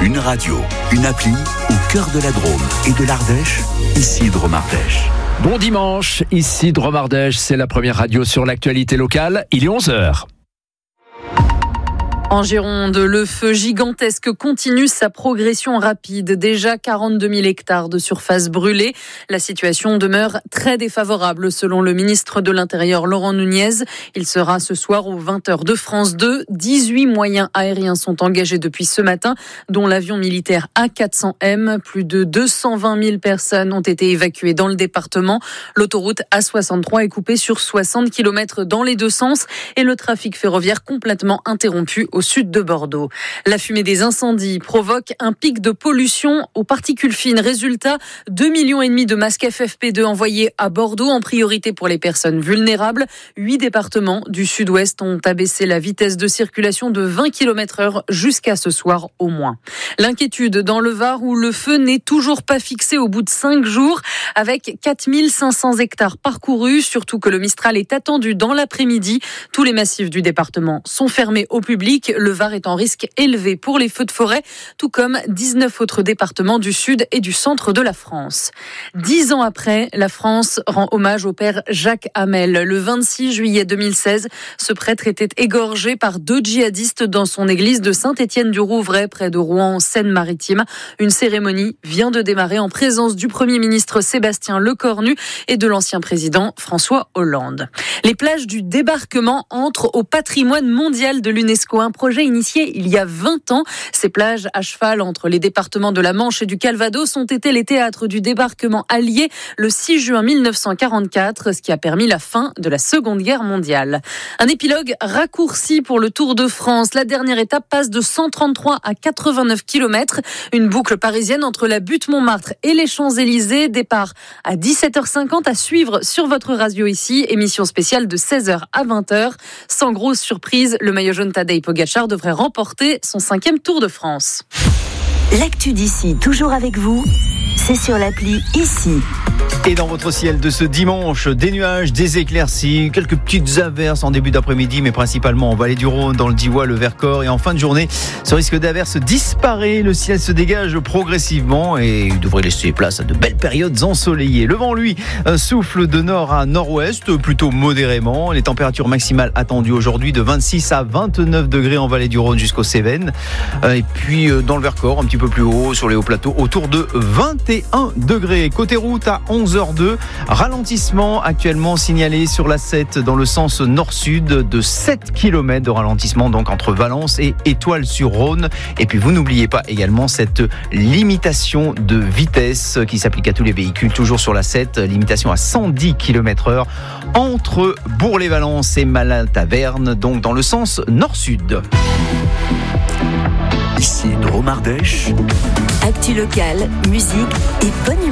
Une radio, une appli au cœur de la Drôme et de l'Ardèche, ici Drôme Ardèche. Bon dimanche, ici Drôme Ardèche, c'est la première radio sur l'actualité locale, il est 11h. En Gironde, le feu gigantesque continue sa progression rapide. Déjà 42 000 hectares de surface brûlée. La situation demeure très défavorable selon le ministre de l'Intérieur Laurent Nunez. Il sera ce soir aux 20h de France 2. 18 moyens aériens sont engagés depuis ce matin, dont l'avion militaire A400M. Plus de 220 000 personnes ont été évacuées dans le département. L'autoroute A63 est coupée sur 60 km dans les deux sens et le trafic ferroviaire complètement interrompu au sud de Bordeaux. La fumée des incendies provoque un pic de pollution aux particules fines. Résultat, 2,5 millions de masques FFP2 envoyés à Bordeaux, en priorité pour les personnes vulnérables. 8 départements du sud-ouest ont abaissé la vitesse de circulation de 20 km/h jusqu'à ce soir au moins. L'inquiétude dans le Var où le feu n'est toujours pas fixé au bout de 5 jours, avec 4 500 hectares parcourus, surtout que le Mistral est attendu dans l'après-midi. Tous les massifs du département sont fermés au public. Le Var est en risque élevé pour les feux de forêt, tout comme 19 autres départements du sud et du centre de la France. 10 ans après, la France rend hommage au père Jacques Hamel. Le 26 juillet 2016, ce prêtre était égorgé par 2 djihadistes dans son église de Saint-Étienne-du-Rouvray, près de Rouen, en Seine-Maritime. Une cérémonie vient de démarrer en présence du Premier ministre Sébastien Lecornu et de l'ancien président François Hollande. Les plages du débarquement entrent au patrimoine mondial de l'UNESCO. Un projet initié il y a 20 ans. Ces plages à cheval entre les départements de la Manche et du Calvados ont été les théâtres du débarquement allié le 6 juin 1944, ce qui a permis la fin de la Seconde Guerre mondiale. Un épilogue raccourci pour le Tour de France. La dernière étape passe de 133 à 89 km. Une boucle parisienne entre la butte Montmartre et les Champs-Élysées. Départ à 17h50 à suivre sur votre radio ici. Émission spéciale de 16h à 20h. Sans grosse surprise, le maillot jaune Tadej Pogačar devrait remporter son 5e Tour de France. L'actu d'ici, toujours avec vous, c'est sur l'appli ici. Et dans votre ciel de ce dimanche, des nuages, des éclaircies, quelques petites averses en début d'après-midi, mais principalement en vallée du Rhône, dans le Diois, le Vercors. Et en fin de journée, ce risque d'averses disparaît. Le ciel se dégage progressivement et il devrait laisser place à de belles périodes ensoleillées. Le vent, lui, souffle de nord à nord-ouest, plutôt modérément. Les températures maximales attendues aujourd'hui de 26 à 29 degrés en vallée du Rhône jusqu'aux Cévennes. Et puis dans le Vercors, un petit peu plus haut, sur les hauts plateaux, autour de 21 degrés. Côté route, à 11h02, ralentissement actuellement signalé sur la 7 dans le sens nord-sud de 7 km de ralentissement donc entre Valence et Étoile-sur-Rhône. Et puis vous n'oubliez pas également cette limitation de vitesse qui s'applique à tous les véhicules, toujours sur la 7, limitation à 110 km/h entre Bourg-les-Valence et Malin-Taverne, donc dans le sens nord-sud. Ici Drôme Ardèche. Actu locale, musique et bonne humeur.